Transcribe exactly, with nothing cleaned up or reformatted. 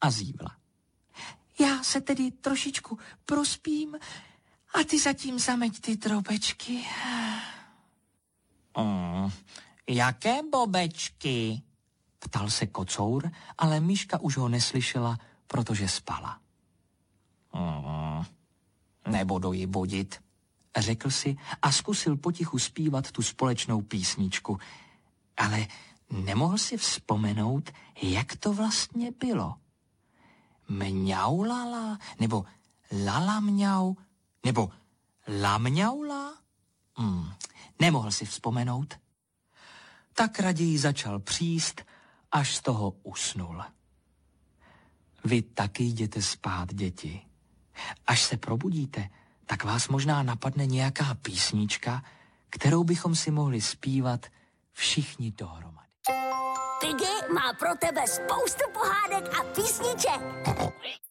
a zívla. Já se tedy trošičku prospím a ty zatím zameď ty drobečky. Mm, jaké bobečky? Ptal se kocour, ale myška už ho neslyšela, protože spala. Mm, nebudu ji budit, řekl si a zkusil potichu zpívat tu společnou písničku. Ale nemohl si vzpomenout, jak to vlastně bylo. Mňaulala, nebo lala mňau, nebo la mňaula? Hmm, nemohl si vzpomenout. Tak raději začal příst, až z toho usnul. Vy taky jděte spát, děti. Až se probudíte, tak vás možná napadne nějaká písnička, kterou bychom si mohli zpívat všichni dohromady. Piggy má pro tebe spoustu pohádek a písniček.